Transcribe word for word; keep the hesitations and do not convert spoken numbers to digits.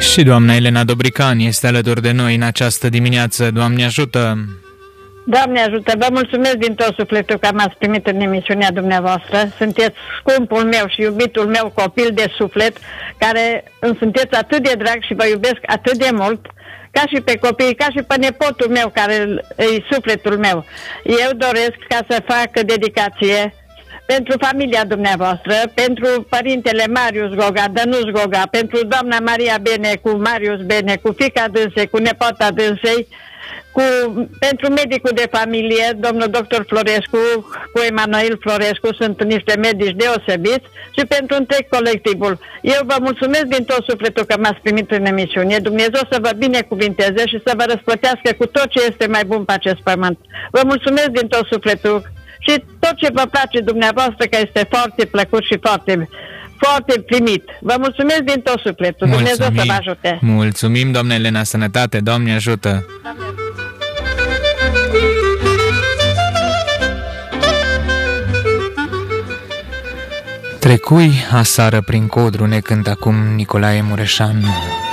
Și doamna Elena Dobrican este alături de noi în această dimineață. Doamne ajută! Doamne ajută! Vă mulțumesc din tot sufletul că m-ați primit în emisiunea dumneavoastră. Sunteți scumpul meu și iubitul meu copil de suflet, care îmi sunteți atât de drag și vă iubesc atât de mult, ca și pe copii, ca și pe nepotul meu, care e sufletul meu. Eu doresc ca să fac dedicație pentru familia dumneavoastră, pentru părintele Marius Goga, Dănuț Goga, pentru doamna Maria Bene, cu Marius Bene, cu fiica dânsei, cu nepota dânsei, cu, pentru medicul de familie, domnul doctor Florescu, cu Emanuel Florescu, sunt niște medici deosebiți, și pentru întreg colectivul. Eu vă mulțumesc din tot sufletul că m-ați primit în emisiune. Dumnezeu să vă binecuvinteze și să vă răsplătească cu tot ce este mai bun pe acest pământ. Vă mulțumesc din tot sufletul și tot ce vă place dumneavoastră, că este foarte plăcut și foarte, foarte primit. Vă mulțumesc din tot sufletul. Mulțumim. Dumnezeu să vă ajute. Mulțumim, doamne Elena, sănătate, Doamne ajută! Doamne. Trecui asară prin Codru, ne cântă acum Nicolae Mureșan.